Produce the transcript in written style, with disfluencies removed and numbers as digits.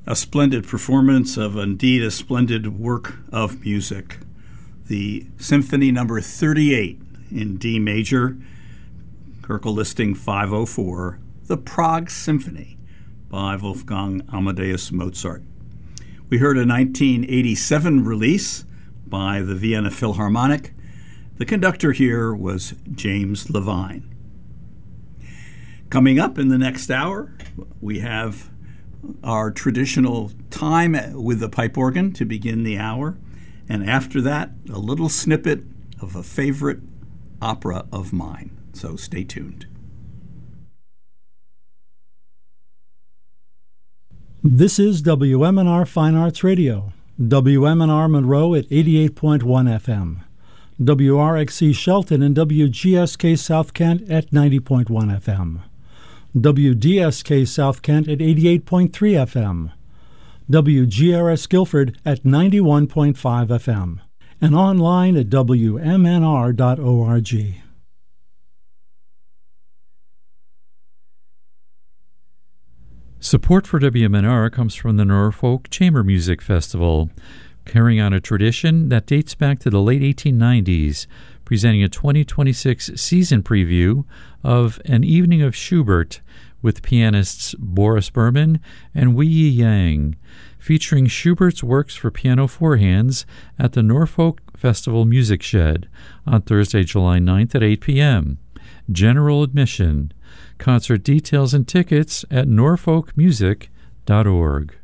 A splendid performance of indeed a splendid work of music. The Symphony number 38 in D major, Köchel listing 504, the Prague Symphony by Wolfgang Amadeus Mozart. We heard a 1987 release by the Vienna Philharmonic. The conductor here was James Levine. Coming up in the next hour, we have our traditional time with the pipe organ to begin the hour, and after that, a little snippet of a favorite opera of mine. So stay tuned. This is WMNR Fine Arts Radio, WMNR Monroe at 88.1 FM, WRXC Shelton and WGSK South Kent at 90.1 FM. WDSK South Kent at 88.3 FM, WGRS Guilford at 91.5 FM, and online at WMNR.org. Support for WMNR comes from the Norfolk Chamber Music Festival, carrying on a tradition that dates back to the late 1890s, presenting a 2026 season preview of An Evening of Schubert with pianists Boris Berman and Wei Yi Yang, featuring Schubert's works for piano four hands at the Norfolk Festival Music Shed on Thursday, July 9th at 8 p.m. General admission. Concert details and tickets at norfolkmusic.org.